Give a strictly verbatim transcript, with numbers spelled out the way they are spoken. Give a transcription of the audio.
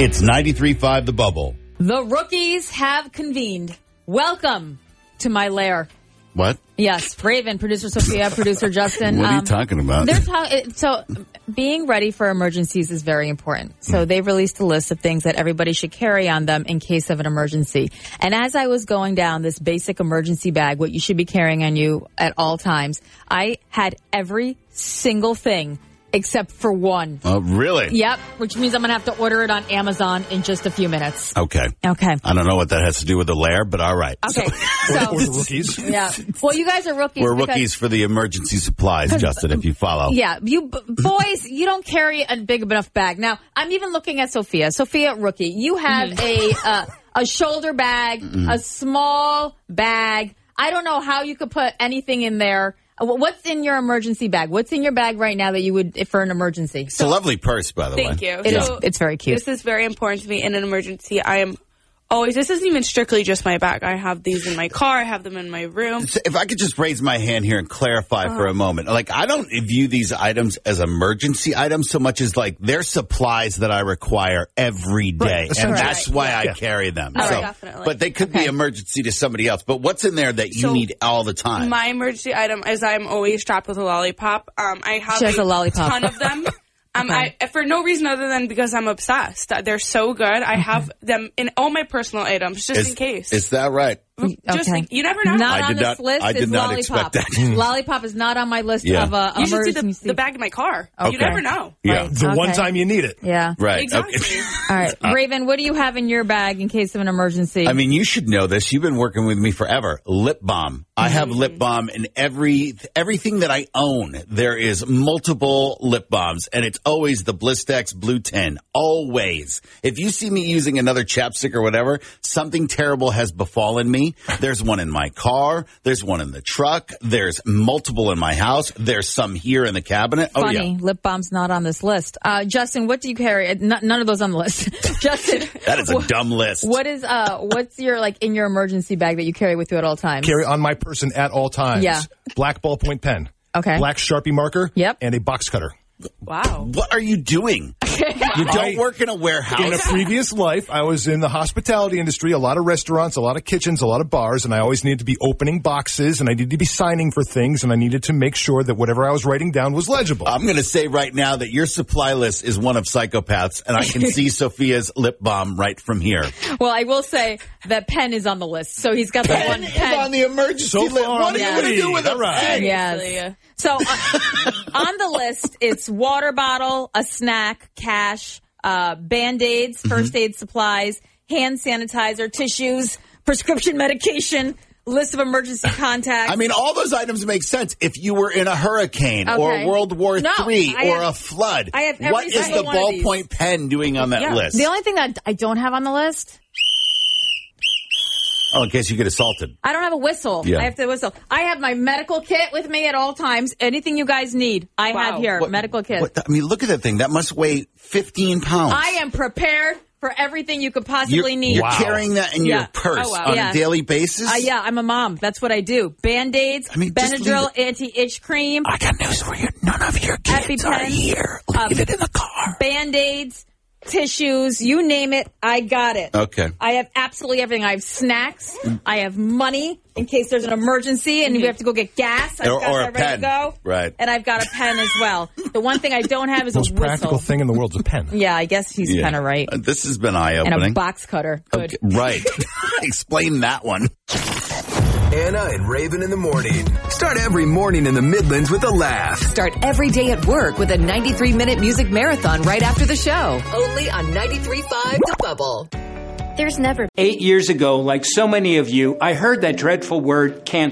It's ninety-three point five The Bubble. The rookies have convened. Welcome to my lair. What? Yes, Raven, producer Sophia, producer Justin. What are you um, talking about? They're talking. So, being ready for emergencies is very important. So, they've released a list of things that everybody should carry on them in case of an emergency. And as I was going down this basic emergency bag, what you should be carrying on you at all times, I had every single thing except for one. Oh, really? Yep, which means I'm going to have to order it on Amazon in just a few minutes. Okay. Okay. I don't know what that has to do with the lair, but all right. Okay. So, So, Or the rookies. yeah. Well, you guys are rookies. we're because- rookies for the emergency supplies, Justin, if you follow. Yeah, you b- boys, you don't carry a big enough bag. Now, I'm even looking at Sophia. Sophia, rookie, you have a uh, a shoulder bag, a small bag. I don't know how you could put anything in there. Uh, What's in your emergency bag? What's in your bag right now that you would, if for an emergency? It's a lovely purse, by the way. Thank you. It is, So it's very cute. this is very important to me in an emergency. I am always, this isn't even strictly just my bag. I have these in my car. I have them in my room. So if I could just raise my hand here and clarify for a moment. Like, I don't view these items as emergency items so much as, like, they're supplies that I require every day. Right. And Essential. that's why I Yeah. carry them. Oh, so, definitely. But they could be emergency to somebody else. But what's in there that you So, need all the time? My emergency item is I'm always strapped with a lollipop. Um, I have She has a lollipop. ton of them. Um, Okay. I, for no reason other than because I'm obsessed. They're so good. I have them in all my personal items just is, in case. Is that right? Just Okay. you never know. Not I on did this not- list I did is not lollipop. expect that. Lollipop is not on my list Yeah. of uh, you should see emergency. the, the bag in my car. Okay. You never know. Yeah. Right. The one Okay. time you need it. Yeah. Right. Exactly. Okay. All right. Raven, what do you have in your bag in case of an emergency? I mean, you should know this. You've been working with me forever. Lip balm. I have lip balm in every everything that I own. There is multiple lip balms, and it's always the Blistex Blue ten. Always. If you see me using another chapstick or whatever, something terrible has befallen me. There's one in my car. There's one in the truck. There's multiple in my house. There's some here in the cabinet. Oh, Funny, yeah. lip balm's not on this list. Uh, Justin, what do you carry? Uh, n- none of those on the list. Justin, That is a wh- dumb list. What is uh? What's your like in your emergency bag that you carry with you at all times? Carry on my person at all times. Yeah. Black ballpoint pen. Okay. Black Sharpie marker. Yep. And a box cutter. Wow. What are you doing? You don't I- work in a warehouse. In a previous life, I was in the hospitality industry, a lot of restaurants, a lot of kitchens, a lot of bars, and I always needed to be opening boxes, and I needed to be signing for things, and I needed to make sure that whatever I was writing down was legible. I'm going to say right now that your supply list is one of psychopaths, and I can see Sophia's lip balm right from here. Well, I will say that pen is on the list, so he's got the one Pen pen. is on the emergency So list. far What on are you the going to lead. do with a All right. pen? Yes. So uh, on the list, it's water bottle, a snack, cash, uh, Band-Aids, first aid supplies, hand sanitizer, tissues, prescription medication, list of emergency contacts. I mean, all those items make sense if you were in a hurricane Okay. or World War No, Three I or have- a flood. I have every what is the single one of these. ballpoint pen doing on that Yeah. list? the only thing that I don't have on the list, Oh, in case you get assaulted. I don't have a whistle. Yeah. I have to whistle. I have my medical kit with me at all times. Anything you guys need, I Wow. have here. What- medical kit. What, I mean, look at that thing. That must weigh fifteen pounds. I am prepared for everything you could possibly You're, need. you're Wow. carrying that in Yeah. your purse Oh, wow. on Yeah. a daily basis? Uh, yeah, I'm a mom. That's what I do. Band-Aids, I mean, just Benadryl, leave anti-itch cream, I got news for you. None of your kids are EpiPen, here. Leave um, it in the car. Band-Aids, tissues, you name it, I got it. Okay. I have absolutely everything. I have snacks. I have money in case there's an emergency and we have to go get gas. I've Or- got or a that ready pen. to go. Right. And I've got a pen as well. The one thing I don't have is The most a whistle. practical thing in the world is a pen. Yeah, I guess he's Yeah. kind of right. Uh, This has been And a eye-opening. box cutter. Good. Okay, right. Explain that one. Anna and Raven in the morning. Start every morning in the Midlands with a laugh. Start every day at work with a ninety-three minute music marathon right after the show. Only on ninety-three point five The Bubble. There's never Eight years ago, like so many of you, I heard that dreadful word cancer.